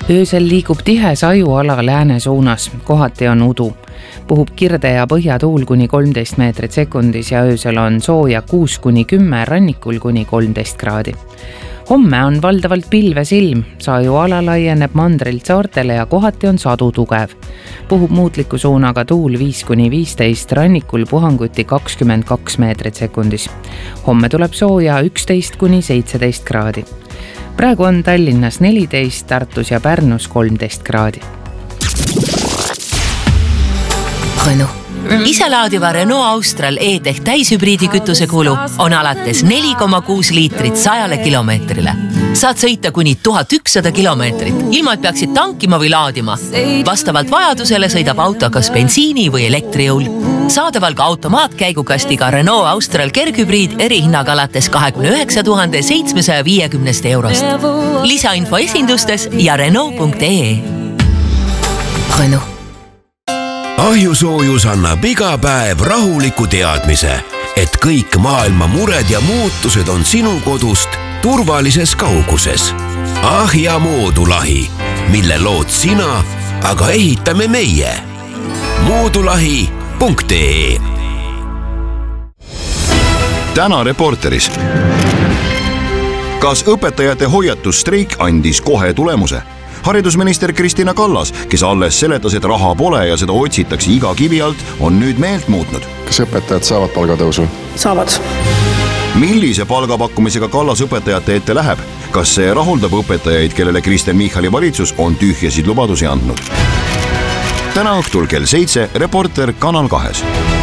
Öösel liigub tihe sajuala lääne suunas, kohati on udu. Puhub kirde ja põhjatuul kuni 13 meetrit sekundis ja öösel on sooja 6-10, rannikul kuni 13 kraadi. Homme on valdavalt pilves ilm, sajuala laieneb mandrilt saartele ja kohati on sadu tugev. Puhub muutliku suunaga tuul 5-15, rannikul puhanguti 22 meetrit sekundis. Homme tuleb sooja 11-17 kraadi. Praegu on Tallinnas 14, Tartus ja Pärnus 13 kraadi. Renault. Iselaadiva Renault Austral E-Tech täishübriidikütuse kulu on alates 4,6 liitrit 100 kilomeetrile. Saad sõita kuni 1100 kilomeetrit, ilma et peaksid tankima või laadima. Vastavalt vajadusele sõidab auto kas bensiini või elektrijõul. Saadaval ka automaatkäigukastiga Renault Austral kerghübriid erihinnaga alates 29 750 eurost. Lisainfo esindustes ja Renault.ee. Renault. Ahjusoojus annab iga päev rahuliku teadmise, et kõik maailma mured ja muutused on sinu kodust turvalises kauguses. Ahja moodulahi, mille lood sina, aga ehitame meie. Moodulahi.ee. Täna Reporteris. Kas õpetajate hoiatusstreik andis kohe tulemuse? Haridusminister Kristina Kallas, kes alles seletas, et raha pole ja seda otsitakse iga kivi alt, on nüüd meelt muutnud. Kas õpetajad saavad palgatõusu? Saavad. Millise palgapakkumisega Kallas õpetajate ette läheb? Kas see rahuldab õpetajaid, kellele Kristen Michali valitsus on tühjasid lubadusi andnud? Täna õhtul kell 7 Reporter Kanal 2.